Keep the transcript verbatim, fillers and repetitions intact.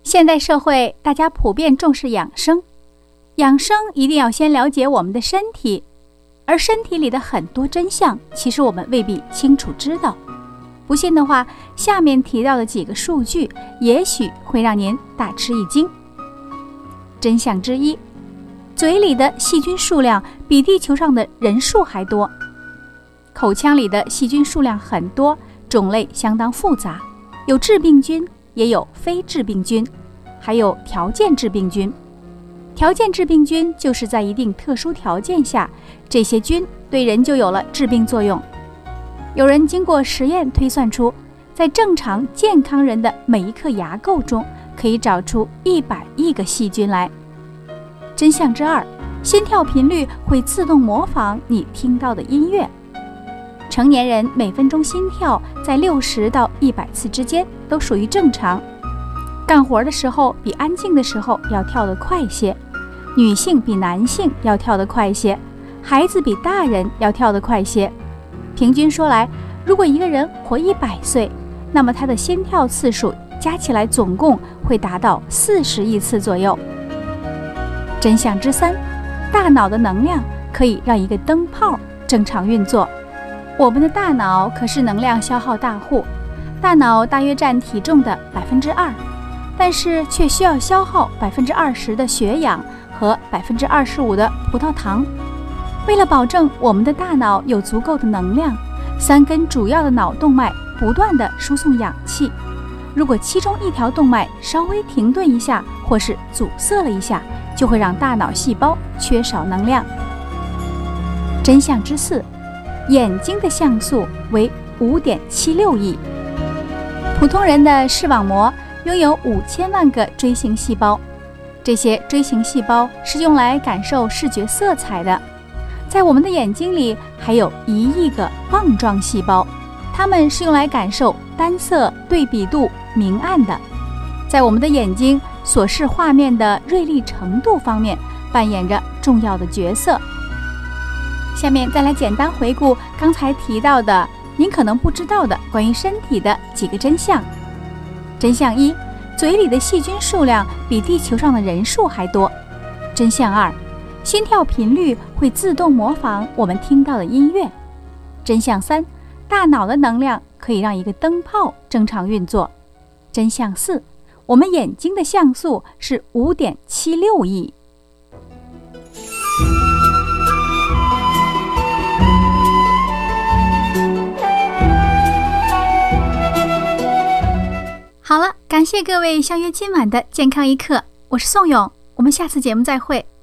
现代社会，大家普遍重视养生，养生一定要先了解我们的身体，而身体里的很多真相，其实我们未必清楚知道。不信的话，下面提到的几个数据，也许会让您大吃一惊。真相之一，嘴里的细菌数量比地球上的人数还多。口腔里的细菌数量很多，种类相当复杂，有致病菌，也有非致病菌，还有条件致病菌。条件致病菌就是在一定特殊条件下，这些菌对人就有了致病作用。有人经过实验推算出，在正常健康人的每一颗牙垢中，可以找出一百亿个细菌来。真相之二，心跳频率会自动模仿你听到的音乐。成年人每分钟心跳在六十到一百次之间，都属于正常。干活的时候比安静的时候要跳得快些，女性比男性要跳得快些，孩子比大人要跳得快些。平均说来，如果一个人活一百岁，那么他的心跳次数加起来总共会达到四十亿次左右。真相之三，大脑的能量可以让一个灯泡正常运作。我们的大脑可是能量消耗大户，大脑大约占体重的百分之二，但是却需要消耗百分之二十的血氧和百分之二十五的葡萄糖。为了保证我们的大脑有足够的能量，三根主要的脑动脉不断地输送氧气。如果其中一条动脉稍微停顿一下，或是阻塞了一下，就会让大脑细胞缺少能量。真相之四，眼睛的像素为 五点七六亿。普通人的视网膜拥有五千万个锥形细胞，这些锥形细胞是用来感受视觉色彩的。在我们的眼睛里还有一亿个棒状细胞，它们是用来感受单色、对比度、明暗的，在我们的眼睛所视画面的锐利程度方面扮演着重要的角色。下面再来简单回顾刚才提到的您可能不知道的关于身体的几个真相。真相一，嘴里的细菌数量比地球上的人数还多。真相二，心跳频率会自动模仿我们听到的音乐。真相三，大脑的能量可以让一个灯泡正常运作。真相四，我们眼睛的像素是 五点七六亿。好了，感谢各位相约今晚的健康一刻，我是宋勇，我们下次节目再会。